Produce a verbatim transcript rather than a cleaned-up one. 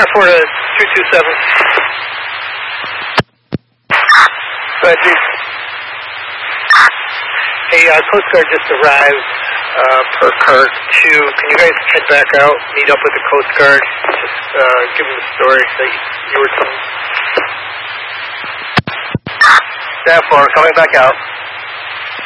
Star four to two two seven. Go ahead, Chief. Hey, uh, Coast Guard just arrived uh, per Kurt two. Can you guys head back out, meet up with the Coast Guard, just uh, give them the story that you were telling? Staff four, coming back out.